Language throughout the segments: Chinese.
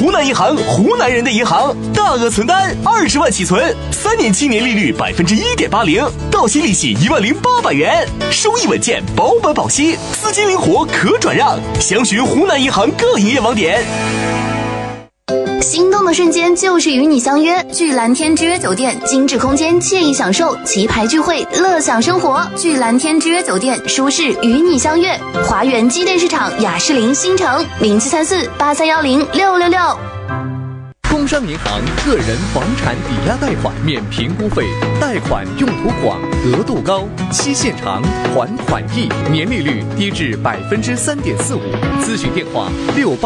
湖南银行，湖南人的银行，大额存单20万起存，3年期年利率1.80%，到期利息10800元，收益稳健，保本保息，资金灵活可转让。详询湖南银行各营业网点。 心动的瞬间就是与你相约，聚蓝天之约酒店，精致空间，惬意享受，棋牌聚会，乐享生活。聚蓝天之约酒店，舒适与你相约。华源机电市场雅士林新城073483106666。 工商银行个人房产抵押贷款免评估费，贷款用途广，额度高，期限长，还款易，年利率低至3.45%。咨询电话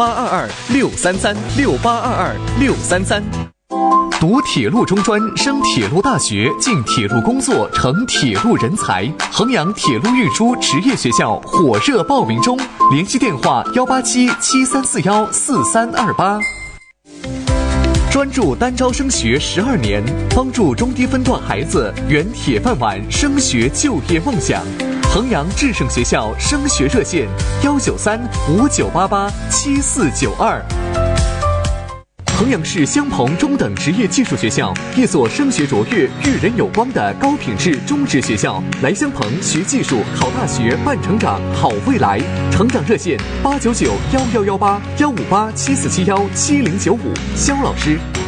6822633633。读铁路中专，升铁路大学，进铁路工作，成铁路人才。衡阳铁路运输职业学校火热报名中，联系电话18773414328。专注单招升学12年，帮助中低分段孩子圆铁饭碗升学就业梦想。衡阳智胜学校升学热线19359887492。衡阳市襄鹏中等职业技术学校，一所升学卓越、育人有光的高品质中职学校。来襄鹏学技术、考大学、办成长、好未来。成长热线8991118，15874717095。肖老师。